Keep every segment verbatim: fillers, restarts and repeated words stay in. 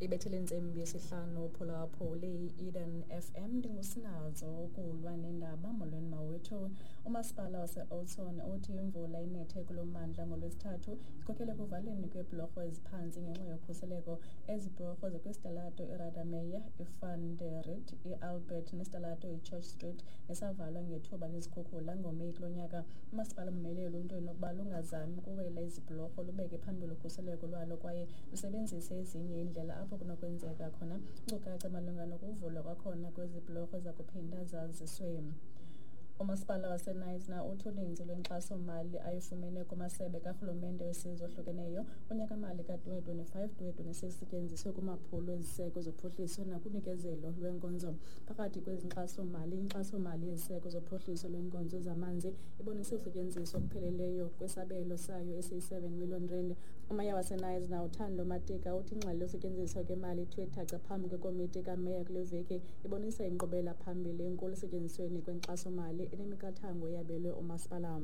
ibethele intsimbi yesihlanu phulaphula le-Eden F M ndingusinazo ukulwa nendaba molweni mawethu. Umasipala wase-Oudtshoorn uthi imvula inethe kulo mmandla ngolwesithathu ikhokele kuvaleni kweebhlorho eziphantsi ngenxa yokhuseleko. Ezi bhlorho zikwisitalato iRadameyer, iVan der Riet, iAlbert nesitalato iChurch Street nesavalwa ngethuba lezikhukhula ngoMeyi kulo nyaka. Umasipala ummele eluntwini ukuba lungazami ukuwela ezi bhlorho, lubeke phambili ukhuseleko lwalo kwaye lusebenzise ezinye iindlela apho kunokwenzeka khona. Inkcukacha malunga nokuvulwa kwakhona kwezi bhlorho zakuphinda zaziswe. Umasipala waseNice uthi uninzi lwenkxaso-mali ayifumene kumasebe karhulumente wesizwe ohlukeneyo unyaka-mali ka-twenty twenty-five twenty twenty-six isetyenziswe kumaphulo eziseko zophuhliso nakunikezelo lweenkonzo. Phakathi kwezi nkxaso-mali, inkxaso-mali yeziseko zophuhliso lweenkonzo zamanzi ibonise usetyenziswa okupheleleyo kwesabelo sayo esiyi-seven million rand. Umaya waseNice uThando Matika uthi ingxelo yosetyenziswa kwemali ithiwe thaca phambi kwekomiti kameya kule veki ibonisa inkqubela phambili enkulu esetyenzisweni kwenkxaso-mali enemiqathango eyabelwe umasipala.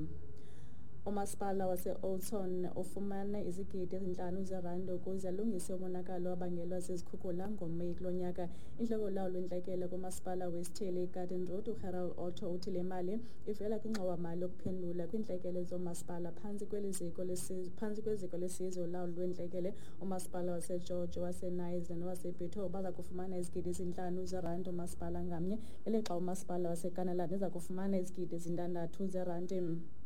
Umasipala wase-Oudtshoorn ufumana izigidi ezintlanu zeerandi ukuze alungise umonakalo wabangelwa zizikhukhula ngoMeyi kulo nyaka. Intloko yolawulo lwentlekele kumasipala wesithili iGarden Road uGerald Otto uthi le mali ivela kwingxowa-mali yokuphendula kwiintlekele zoomasipala phantsi kweliziko lesizwe phantsi kweziko lesizwe ulawulo lwentlekele. Umasipala waseGeorge, waseNice nowasebethal baza kufumana izigidi ezintlanu zeerandi umasipala ngamnye, elixa umasipala waseKanaland eza kufumana izigidi ezintandathu zeerandi.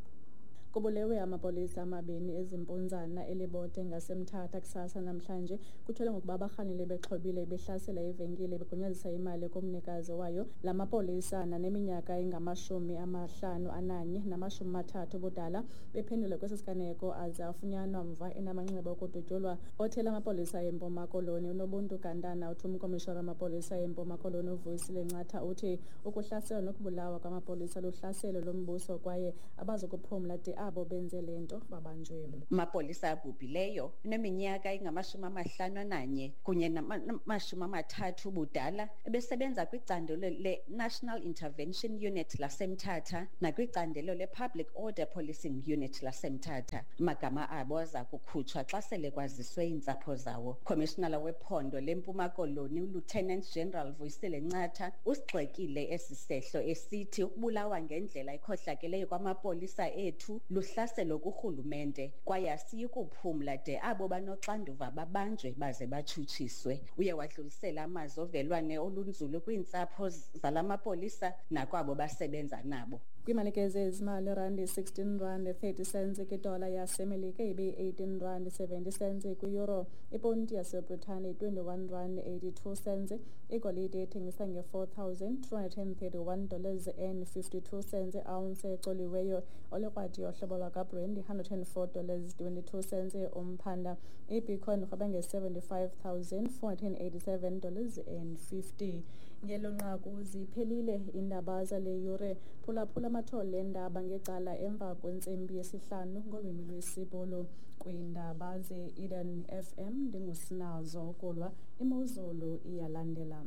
Kubulewe amapolisa amabini ezimpunzana eLibode ngaseMthatha kusasa namhlanje. Kuthelwe ngokuba abarhanile bexhobile behlasela ivenkile begunyazisa imali kumnikazi wayo. La mapolisa aneminyaka engamashumi amahlanu ananye namashumi mathathu budala bephendula kwesi siganeko aze afunyanwa mva enamanxeba okudutyulwa. Othela amapolisa eMpuma Koloni uNobuntu Gandana uthi umkomishona wamapolisa eMpuma Koloni uVuyisile Ncatha uthi ukuhlaselwa nokubulawa kwamapolisa luhlaselo lombuso kwaye abazukuphumla de abo benze lento babanjwe. Amapolisa abhubhileyo neminyaka engamashumi amahlanu ananye kunye namashumi amathathu budala ebesebenza kwicandelo le-National Intervention Unit laseMthatha nakwicandelo le-Public Order Policing Unit laseMthatha. Amagama abo aza kukhutshwa xa sele kwaziswe iintsapho zawo. Komishinala wephondo leMpuma Koloni uLieutenant General Vuyisile Ncatha usigxekile esi sehlo esithi ukubulawa ngendlela ekhohlakeleyo kwamapolisa ethu luhlaselo kurhulumente kwaye asiyi kuphumla de abo banoxanduva babanjwe baze batshutshiswe. Uye wadlulisela amazwi ovelwane olunzulu kwiintsapho zala mapolisa nakwabo basebenza nabo. Kwiimalike ezimali irandi sixteen rand thirty cents kwidola yaseMelika ibe eighteen rand seventy cents kwi-euro. Iponti yaseBritane twenty-one rand eighty-two cents. Igolide ethengisa nge-four thousand two hundred thirty-one dollars and fifty-two cents. Ounce ecoliweyo olekrwadi yohlobo lwakaBrent one hundred four dollars twenty-two cents. Umphanda iBitcoin urhwebe nge-seventy-five thousand four hundred eighty-seven dollars and fifty. Ngelo nqaku ziphelile iindaba zale yure. Phulaphula amathole endaba ngecala emva kwentsimbi yesihlanu ngolwimi lwesibolo kwiindaba ze-Eden F M. Ndingusinazo kulwa, imozulu iyalandela.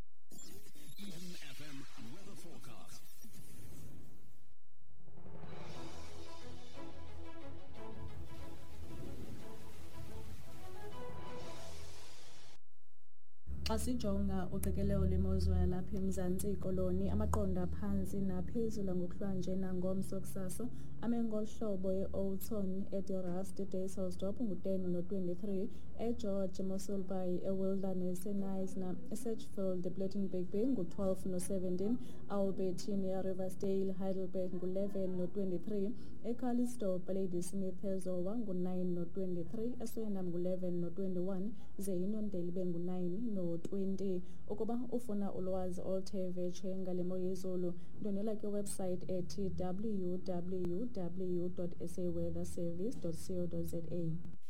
Eden F M weather forecast. Xa sijonga uqikelelo lwemozulu yalapha eMzantsi Koloni, amaqondo aphantsi naphezulu ngokuhlanje nangomso kusasa ame ngolu hlobo e-Oudtshoorn, eDelrust, eDayselsdorp ngu-ten no-twenty-three, eGeorge, Mossel Bay, eWilderness, eNice na eSedgefield, ePlettenberg Bay ngu-twelve no-seventeen, Albertine, eRiversdale, Heidelberg ngu-eleven no-twenty-three, eCalistope, Ladysmith, eZowa ngu-nine no-twenty-three, eSwellendam ngu-eleven no-twenty-one, ze iNondeli ibe ngu-nine no twenty. Ukuba ufuna ulwazi oluthe vetshe ngale mo yezulu, ndonela kwiwebsite ethi w w w dot s a weather service dot co dot za.